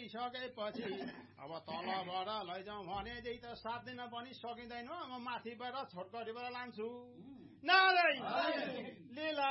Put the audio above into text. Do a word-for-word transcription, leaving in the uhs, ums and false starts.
गरिसकेपछि अब तलबाट लैजाउँ भने त सात दिन पनि सकिँदैन म माथिबाट छोटकरीबाट लान्छु नारायण लीला